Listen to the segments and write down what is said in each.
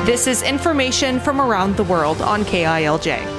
This is information from around the world on KILJ.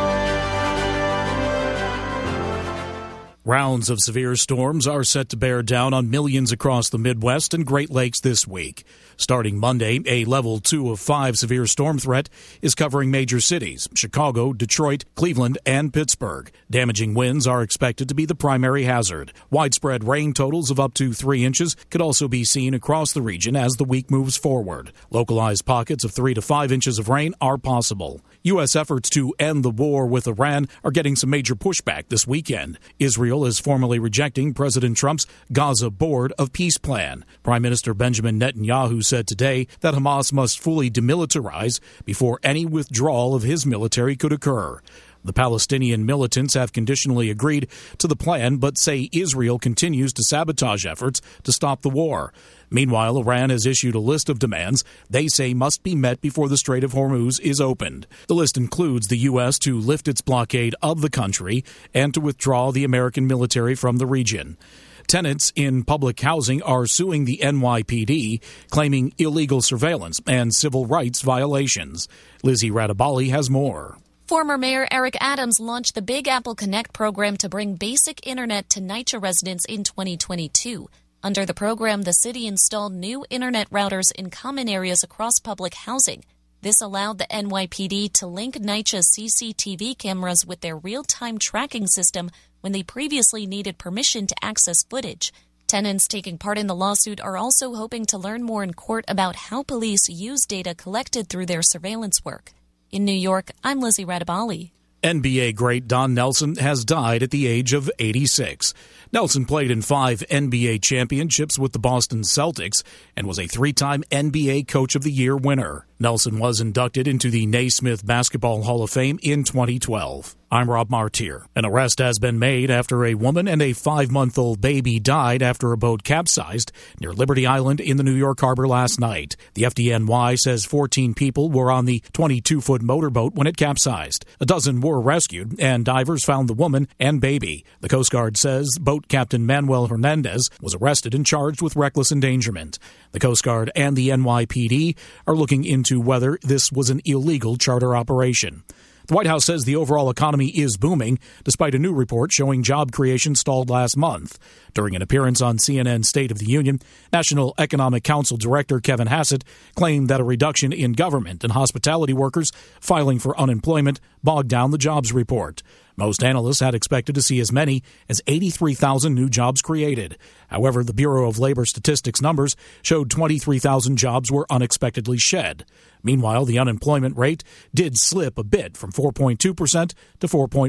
Rounds of severe storms are set to bear down on millions across the Midwest and Great Lakes this week. Starting Monday, a level 2 of 5 severe storm threat is covering major cities, Chicago, Detroit, Cleveland, and Pittsburgh. Damaging winds are expected to be the primary hazard. Widespread rain totals of up to 3 inches could also be seen across the region as the week moves forward. Localized pockets of 3 to 5 inches of rain are possible. U.S. efforts to end the war with Iran are getting some major pushback this weekend. Israel is formally rejecting President Trump's Gaza Board of Peace plan. Prime Minister Benjamin Netanyahu said today that Hamas must fully demilitarize before any withdrawal of his military could occur. The Palestinian militants have conditionally agreed to the plan, but say Israel continues to sabotage efforts to stop the war. Meanwhile, Iran has issued a list of demands they say must be met before the Strait of Hormuz is opened. The list includes the U.S. to lift its blockade of the country and to withdraw the American military from the region. Tenants in public housing are suing the NYPD, claiming illegal surveillance and civil rights violations. Lizzie Radabali has more. Former Mayor Eric Adams launched the Big Apple Connect program to bring basic internet to NYCHA residents in 2022. Under the program, the city installed new internet routers in common areas across public housing. This allowed the NYPD to link NYCHA's CCTV cameras with their real-time tracking system when they previously needed permission to access footage. Tenants taking part in the lawsuit are also hoping to learn more in court about how police use data collected through their surveillance work. In New York, I'm Lizzie Radabali. NBA great Don Nelson has died at the age of 86. Nelson played in 5 NBA championships with the Boston Celtics and was a 3-time NBA Coach of the Year winner. Nelson was inducted into the Naismith Basketball Hall of Fame in 2012. I'm Rob Martier. An arrest has been made after a woman and a 5-month-old baby died after a boat capsized near Liberty Island in the New York Harbor last night. The FDNY says 14 people were on the 22-foot motorboat when it capsized. A dozen were rescued, and divers found the woman and baby. The Coast Guard says boat captain Manuel Hernandez was arrested and charged with reckless endangerment. The Coast Guard and the NYPD are looking into whether this was an illegal charter operation. The White House says the overall economy is booming, despite a new report showing job creation stalled last month. During an appearance on CNN's State of the Union, National Economic Council Director Kevin Hassett claimed that a reduction in government and hospitality workers filing for unemployment bogged down the jobs report. Most analysts had expected to see as many as 83,000 new jobs created. However, the Bureau of Labor Statistics numbers showed 23,000 jobs were unexpectedly shed. Meanwhile, the unemployment rate did slip a bit from 4.2% to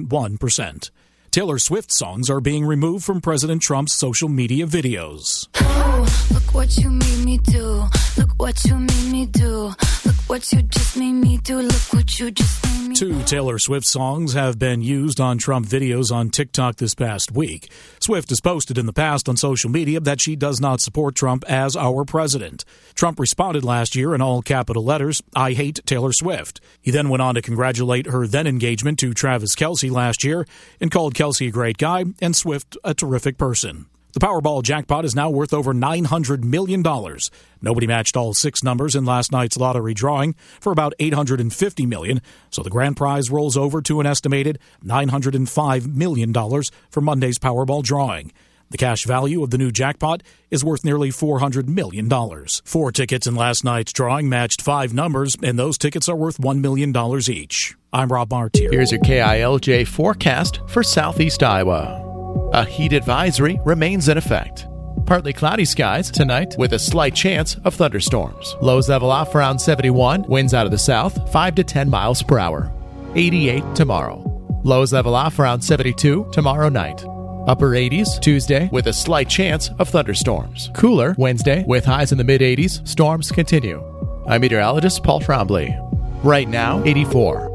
4.1%. Taylor Swift songs are being removed from President Trump's social media videos. Oh, look what you made me do. Look what you made me do. Look what you just made me do. Look what you just made me do. 2 Taylor Swift songs have been used on Trump videos on TikTok this past week. Swift has posted in the past on social media that she does not support Trump as our president. Trump responded last year in all capital letters, "I hate Taylor Swift." He then went on to congratulate her then engagement to Travis Kelce last year and called Kelce a great guy and Swift a terrific person. The Powerball jackpot is now worth over $900 million. Nobody matched all 6 numbers in last night's lottery drawing for about $850 million, so the grand prize rolls over to an estimated $905 million for Monday's Powerball drawing. The cash value of the new jackpot is worth nearly $400 million. 4 tickets in last night's drawing matched 5 numbers, and those tickets are worth $1 million each. I'm Rob Martier. Here's your KILJ forecast for southeast Iowa. A heat advisory remains in effect. Partly cloudy skies tonight with a slight chance of thunderstorms. Lows level off around 71, winds out of the south 5 to 10 miles per hour. 88 tomorrow. Lows level off around 72 tomorrow night. Upper 80s Tuesday with a slight chance of thunderstorms. Cooler Wednesday with highs in the mid-80s. Storms continue. I'm meteorologist Paul Trombley. Right now, 84.